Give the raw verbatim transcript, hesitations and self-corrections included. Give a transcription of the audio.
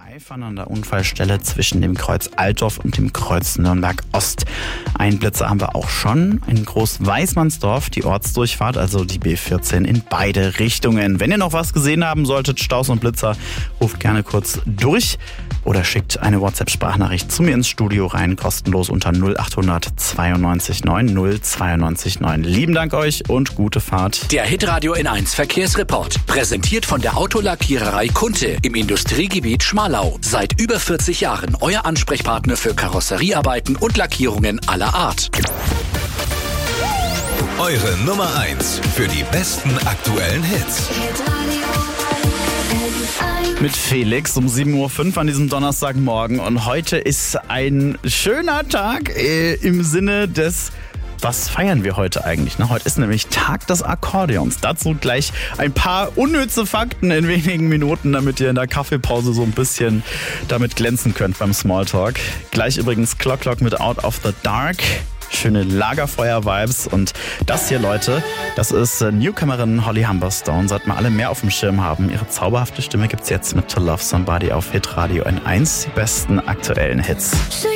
Live an der Unfallstelle zwischen dem Kreuz Altdorf und dem Kreuz Nürnberg Ost. Ein Blitzer haben wir auch schon in Groß-Weißmannsdorf, die Ortsdurchfahrt, also die B vierzehn in beide Richtungen. Wenn ihr noch was gesehen haben solltet, Staus und Blitzer, ruft gerne kurz durch oder schickt eine WhatsApp-Sprachnachricht zu mir ins Studio rein, kostenlos unter null acht hundert zweiundneunzig neun null zweiundneunzig neun. Lieben Dank euch und gute Fahrt. Der Hitradio N eins Verkehrsreport, präsentiert von der Autolackiererei Kunte im Industriegebiet Schmalau. Seit über vierzig Jahren euer Ansprechpartner für Karosseriearbeiten und Lackierungen aller Art. Eure Nummer eins für die besten aktuellen Hits. Mit Felix um sieben Uhr fünf an diesem Donnerstagmorgen. Und heute ist ein schöner Tag äh, im Sinne des... Was feiern wir heute eigentlich? Na, heute ist nämlich Tag des Akkordeons. Dazu gleich ein paar unnütze Fakten in wenigen Minuten, damit ihr in der Kaffeepause so ein bisschen damit glänzen könnt beim Smalltalk. Gleich übrigens Clock Clock mit Out of the Dark. Schöne Lagerfeuer-Vibes. Und das hier, Leute, das ist Newcomerin Holly Humberstone. Sollten wir alle mehr auf dem Schirm haben. Ihre zauberhafte Stimme gibt's jetzt mit To Love Somebody auf Hitradio N eins. Die besten aktuellen Hits.